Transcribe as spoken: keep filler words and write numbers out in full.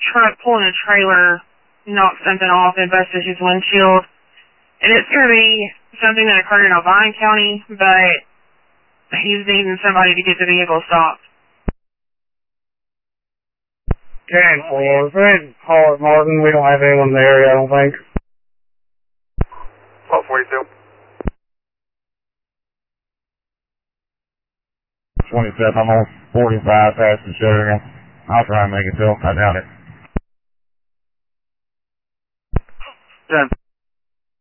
truck pulling a trailer knocked something off and busted his windshield. And it's going to be something that occurred in O'Brien County, but he's needing somebody to get the vehicle stopped. ten four, go ahead and call it Martin. We don't have anyone in the area, I don't think. twelve forty-two. twenty-seven, I'm on forty-five past the Sheridan. I'll try and make it till. I doubt it. ten.